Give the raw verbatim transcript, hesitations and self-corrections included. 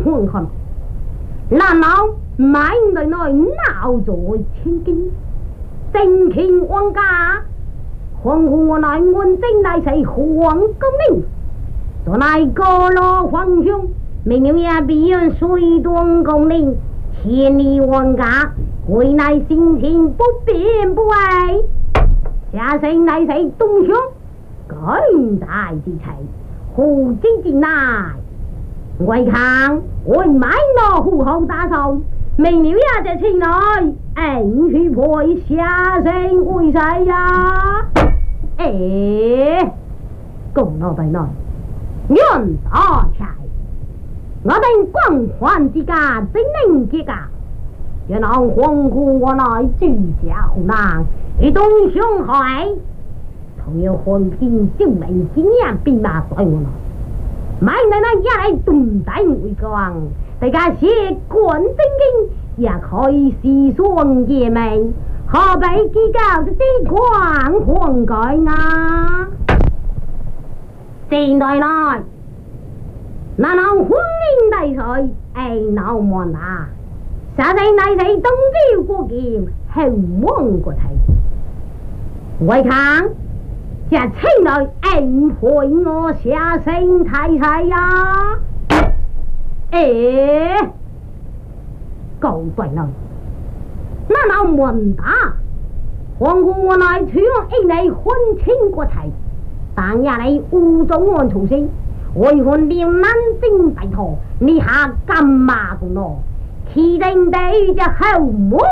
混看，难道买来来闹在千金，正卿王家，黄虎我来问正来谁黄公明，做乃高罗皇兄，明了也必然水东公令，千里王家，归乃心情不变不为，下谁乃谁东兄，更大之才，胡之进来。为看我买了户后打手，明了也在前来，硬去陪下身为谁呀？哎，公老大内，愿打柴，我等光环之家，真能之家，也让黄虎我来居家湖南，一动伤害，同有黄金就没经验，并马甩我了。买奶奶也来动在为光，大家写官正经，也可以思双夜明，何必计较这些官皇改啊？郑奶奶，那老婚姻大帅，哎闹满啊！下世乃是东朝国剑，后望国体，为看。这请来恩陪我下身太太呀！哎，高对了，那老问答，黄姑我来取用一类婚亲国财，当夜里无中案出身，为婚了南京大头，你下干嘛不喏？其人对这后母。